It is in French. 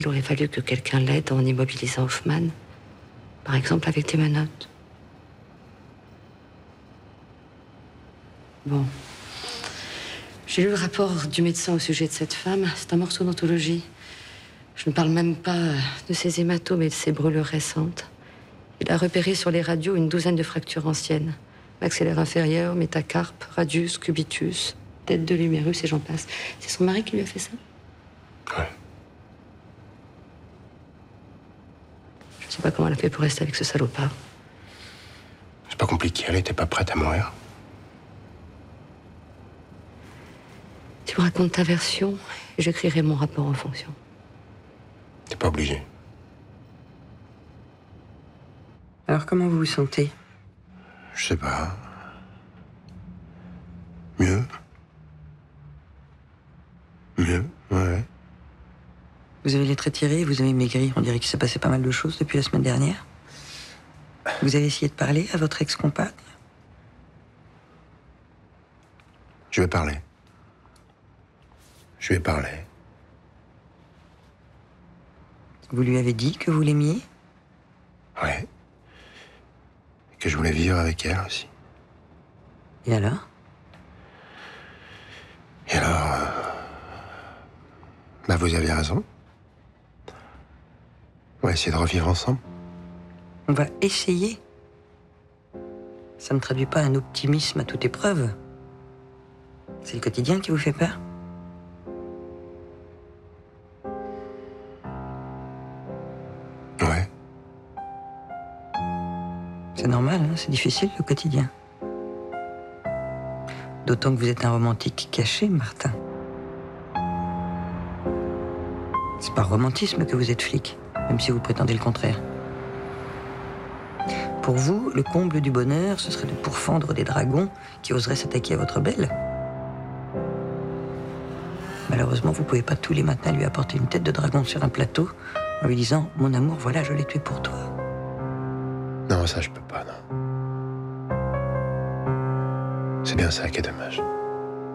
Il aurait fallu que quelqu'un l'aide en immobilisant Hoffman. Par exemple avec des menottes. Bon. J'ai lu le rapport du médecin au sujet de cette femme. C'est un morceau d'anthologie. Je ne parle même pas de ses hématomes et de ses brûlures récentes. Il a repéré sur les radios une douzaine de fractures anciennes. Maxillaire inférieur, métacarpe, radius, cubitus, tête de l'humérus et j'en passe. C'est son mari qui lui a fait ça? Ouais. Je ne sais pas comment elle a fait pour rester avec ce salopard. C'est pas compliqué, elle était pas prête à mourir. Tu me racontes ta version et j'écrirai mon rapport en fonction. T'es pas obligé. Alors comment vous vous sentez? Je sais pas. Mieux. Mieux, ouais. Vous avez les traits tirés, vous avez maigri. On dirait qu'il s'est passé pas mal de choses depuis la semaine dernière. Vous avez essayé de parler à votre ex-compagne? Je vais parler. Je vais parler. Vous lui avez dit que vous l'aimiez? Ouais. Et que je voulais vivre avec elle aussi. Et alors? Et alors... Bah, vous avez raison. On va essayer de revivre ensemble. On va essayer. Ça ne traduit pas un optimisme à toute épreuve. C'est le quotidien qui vous fait peur? Ouais. C'est normal, hein, c'est difficile le quotidien. D'autant que vous êtes un romantique caché, Martin. C'est par romantisme que vous êtes flic, même si vous prétendez le contraire. Pour vous, le comble du bonheur, ce serait de pourfendre des dragons qui oseraient s'attaquer à votre belle. Malheureusement, vous pouvez pas tous les matins lui apporter une tête de dragon sur un plateau en lui disant « Mon amour, voilà, je l'ai tué pour toi ». Non, ça, je peux pas, non. C'est bien ça qui est dommage.